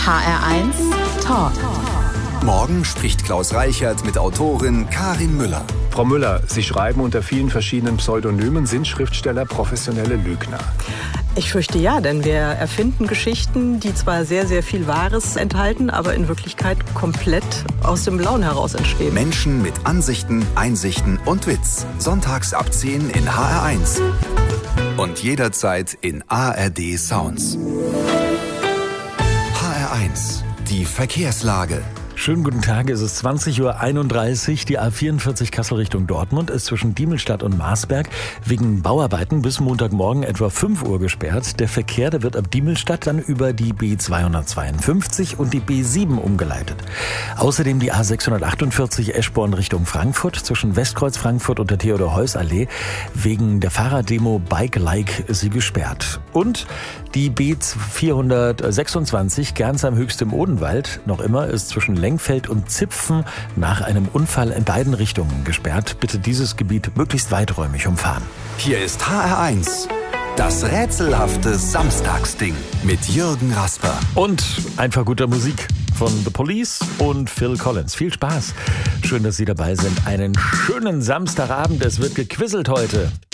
HR1 Talk. Morgen spricht Klaus Reichert mit Autorin Karin Müller. Frau Müller, Sie schreiben unter vielen verschiedenen Pseudonymen, sind Schriftsteller professionelle Lügner? Ich fürchte ja, denn wir erfinden Geschichten, die zwar sehr, sehr viel Wahres enthalten, aber in Wirklichkeit komplett aus dem Blauen heraus entstehen. Menschen mit Ansichten, Einsichten und Witz. Sonntags ab 10 in HR1. Und jederzeit in ARD Sounds. HR1, die Verkehrslage. Schönen guten Tag, es ist 20.31 Uhr. Die A44 Kassel Richtung Dortmund ist zwischen Diemelstadt und Marsberg wegen Bauarbeiten bis Montagmorgen etwa 5 Uhr gesperrt. Der Verkehr, der wird ab Diemelstadt dann über die B252 und die B7 umgeleitet. Außerdem die A648 Eschborn Richtung Frankfurt zwischen Westkreuz Frankfurt und der Theodor-Heuss-Allee. Wegen der Fahrraddemo Bike Like ist sie gesperrt. Und die B426 Gernsheim-Höchst im Odenwald noch immer ist zwischen Lengfeld und Zipfen nach einem Unfall in beiden Richtungen gesperrt. Bitte dieses Gebiet möglichst weiträumig umfahren. Hier ist HR1, das rätselhafte Samstagsding mit Jürgen Rasper. Und einfach guter Musik von The Police und Phil Collins. Viel Spaß. Schön, dass Sie dabei sind. Einen schönen Samstagabend. Es wird gequizelt heute.